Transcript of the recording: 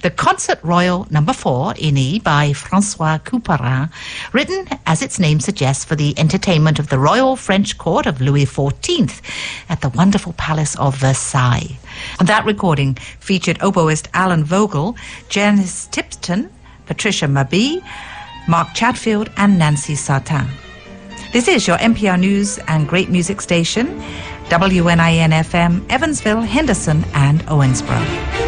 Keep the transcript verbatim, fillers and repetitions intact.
The Concert Royal Number four in E by Francois Couperin, written, as its name suggests, for the entertainment of the Royal French Court of Louis the fourteenth at the wonderful Palace of Versailles. That recording featured oboist Alan Vogel, Janice Tipton, Patricia Mabee, Mark Chatfield and Nancy Sartain. This is your N P R News and Great Music Station, W N I N F M, Evansville, Henderson and Owensboro.